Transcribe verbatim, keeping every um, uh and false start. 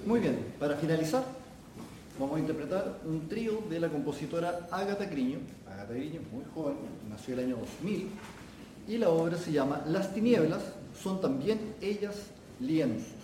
Muy bien, para finalizar, vamos a interpretar un trío de la compositora Ágata Griño. Ágata Griño, muy joven, nació el año dos mil, y la obra se llama Las tinieblas son también ellas lienzos.